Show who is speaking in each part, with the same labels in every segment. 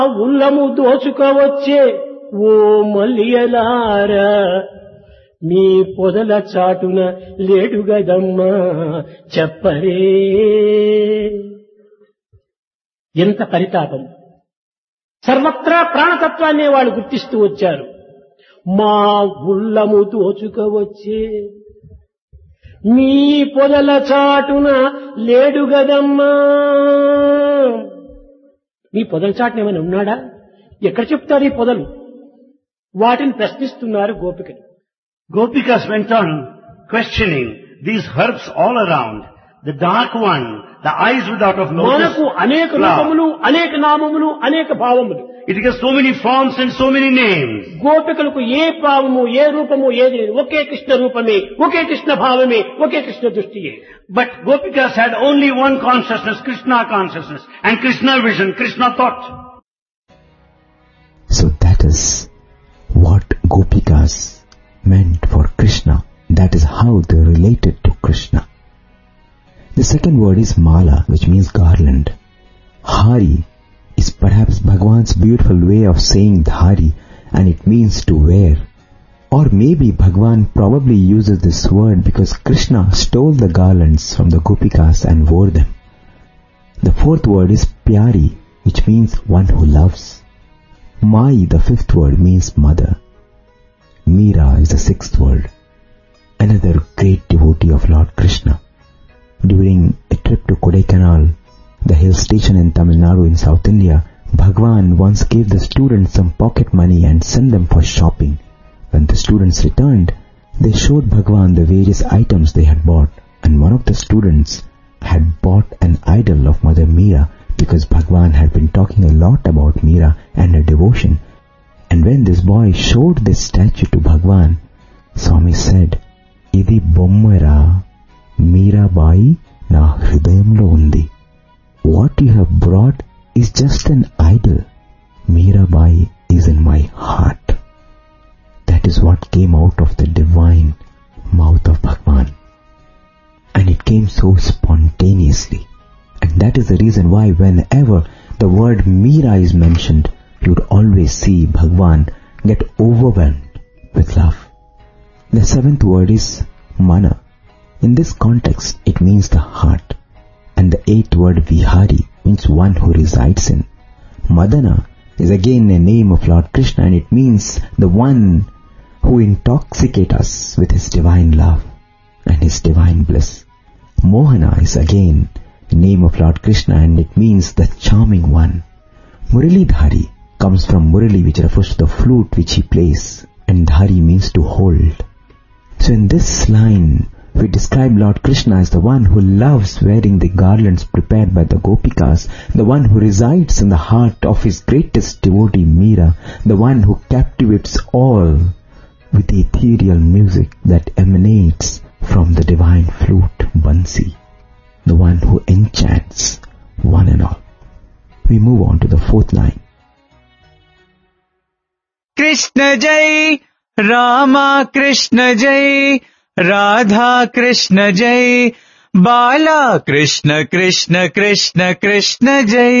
Speaker 1: ఉల్లము దోచుకోవచ్చే ఓ మల్లియలారా, మీ పొదల చాటున లేడుగదమ్మా చెప్పరే. ఎంత పరితాపం! సర్వత్రా ప్రాణతత్వాన్ని వాళ్ళు గుర్తిస్తూ వచ్చారు. మా ఉల్లము దోచుకోవచ్చే, మీ పొదల చాటున లేడుగదమ్మా. మీ పొదల చాటున ఏమైనా ఉన్నాడా? ఎక్కడ చెప్తారు ఈ పొదలు? వాటిని ప్రశ్నిస్తున్నారు గోపికలు.
Speaker 2: Gopikas went on questioning these herbs all around. The dark one, the eyes without of notice.
Speaker 1: మనకు అనేక రూపములు, అనేక నామములు, అనేక భావములు.
Speaker 2: It has so many forms and so many names.
Speaker 1: గోపికలకు ఏ భావము, ఏ రూపము, ఏది లేదు. ఒకే కృష్ణ రూపమే, ఒకే కృష్ణ భావమే, ఒకే Krishna దృష్టియే.
Speaker 2: But Gopikas had only one consciousness, Krishna consciousness, and Krishna vision, Krishna thought.
Speaker 3: So that is what Gopikas meant for Krishna. That is how they related to Krishna. The second word is mala, which means garland. Hari is perhaps Bhagwan's beautiful way of saying dhari, and it means to wear. Or maybe Bhagwan probably uses this word because Krishna stole the garlands from the Gopikas and wore them. The fourth word is pyari, which means one who loves. Mai, the fifth word, means mother. Meera is the sixth word, another great devotee of Lord Krishna. During a trip to Kodaikanal, the hill station in Tamil Nadu in South India, Bhagwan once gave the students some pocket money and sent them for shopping. When the students returned, they showed Bhagwan the various items they had bought, and one of the students had bought an idol of Mother Meera because Bhagwan had been talking a lot about Meera and her devotion. And when this boy showed this statue to Bhagwan, Swami said, "Idi bommara, Meera Bai na hridayamlo undi. What you have brought is just an idol. Meera Bai is in my heart." That is what came out of the divine mouth of Bhagwan. And it came so spontaneously. And that is the reason why whenever the word Meera is mentioned, you would always see Bhagwan get overwhelmed with love. The seventh word is mana. In this context, it means the heart. And the eighth word Vihari means one who resides in. Madana is again a name of Lord Krishna, and it means the one who intoxicates us with his divine love and his divine bliss. Mohana is again a name of Lord Krishna, and it means the charming one. Muralidhari comes from Murali, which refers to the flute which he plays, and Dhari means to hold. So in this line, we describe Lord Krishna as the one who loves wearing the garlands prepared by the Gopikas, the one who resides in the heart of his greatest devotee Meera, the one who captivates all with the ethereal music that emanates from the divine flute Bansi, the one who enchants one and all. We move on to the fourth line.
Speaker 4: Krishna Jai, Rama Krishna Jai, Radha Krishna Jai, Bala Krishna Krishna Krishna Krishna Jai.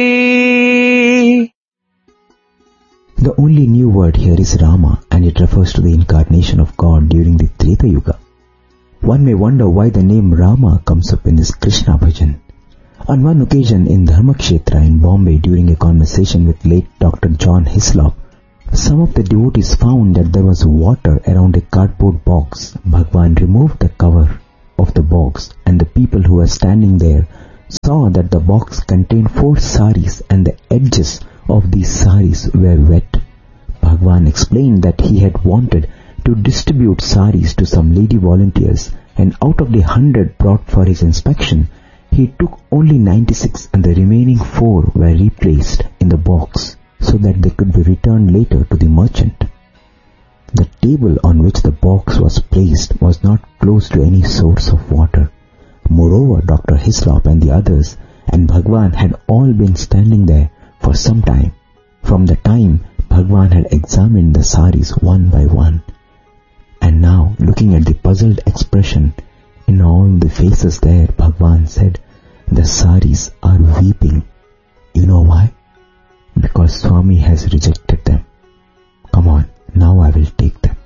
Speaker 3: The only new word here is Rama, and it refers to the incarnation of God during the Treta Yuga. One may wonder why the name Rama comes up in this Krishna bhajan. On one occasion in Dharmakshetra in Bombay, during a conversation with late Dr. John Hislop, some of the devotees found that there was water around a cardboard box. Bhagwan removed the cover of the box, and the people who were standing there saw that the box contained 4 saris, and the edges of these saris were wet. Bhagwan explained that he had wanted to distribute saris to some lady volunteers, and out of the 100 brought for his inspection, he took only 96, and the remaining 4 were replaced in the box so that they could be returned later to the merchant. The table on which the box was placed was not close to any source of water. Moreover, Dr. Hislop and the others and Bhagwan had all been standing there for some time, from the time Bhagwan had examined the saris one by one. And now, looking at the puzzled expression in all the faces there, Bhagwan said, "The saris are weeping. You know why? because Swami has rejected them. Come on, now I will take them.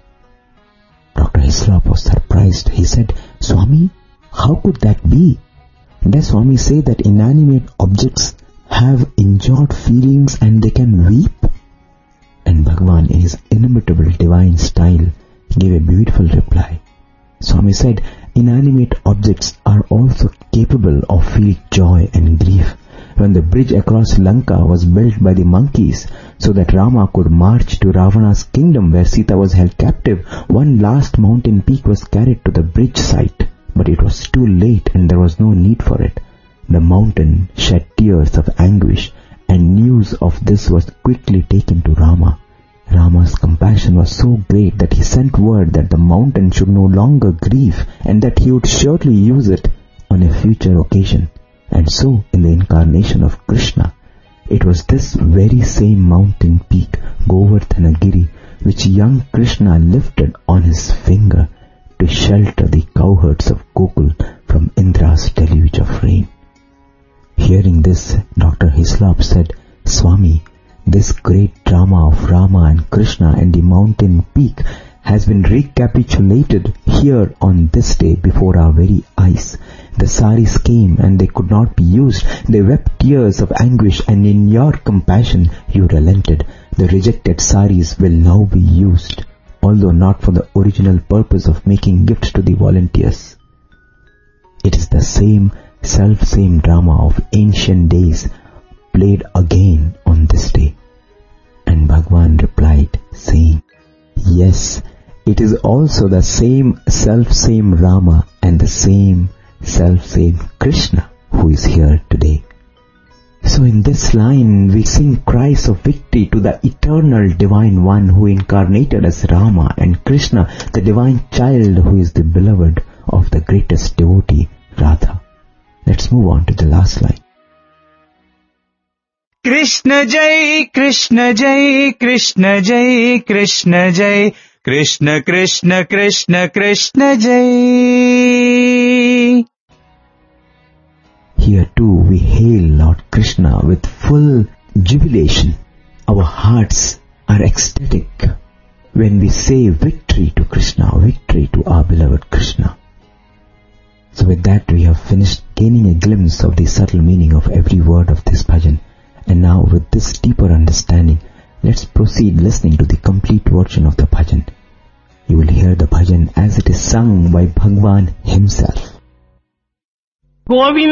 Speaker 3: Dr. Hislop was surprised. He said, Swami, how could that be? Does Swami say that inanimate objects have injured feelings and they can weep? And Bhagavan, in his inimitable divine style, gave a beautiful reply. Swami said, inanimate objects are also capable of feeling joy and grief. When the bridge across Lanka was built by the monkeys so that Rama could march to Ravana's kingdom where Sita was held captive, one last mountain peak was carried to the bridge site, but it was too late and there was no need for it. The mountain shed tears of anguish, and news of this was quickly taken to Rama. Rama's compassion was so great that he sent word that the mountain should no longer grieve and that he would surely use it on a future occasion. And so, in the incarnation of Krishna, it was this very same mountain peak, Govardhanagiri, which young Krishna lifted on his finger to shelter the cowherds of Gokul from Indra's deluge of rain. Hearing this, Dr. Hislop said, Swami, this great drama of Rama and Krishna and the mountain peak has been recapitulated here on this day before our very eyes. The saris came and they could not be used. They wept tears of anguish, and in your compassion you relented. The rejected saris will now be used, although not for the original purpose of making gifts to the volunteers. It is the same self-same drama of ancient days played again on this day. And Bhagavan replied, saying, yes, it is also the same self-same Rama and the same self-same Krishna who is here today. So in this line we sing cries of victory to the eternal divine one who incarnated as Rama, and Krishna, the divine child who is the beloved of the greatest devotee, Radha. Let's move on to the last line.
Speaker 4: Krishna Jai, Krishna Jai, Krishna Jai, Krishna Jai, Krishna Krishna Krishna Krishna Jai.
Speaker 3: Here too we hail Lord Krishna with full jubilation. Our hearts are ecstatic when we say victory to Krishna, victory to our beloved Krishna. So with that we have finished gaining a glimpse of the subtle meaning of every word of this bhajan. And now with this deeper understanding, let's proceed listening to the complete version of the bhajan. You will hear the bhajan as it is sung by Bhagavan himself.
Speaker 1: Govinda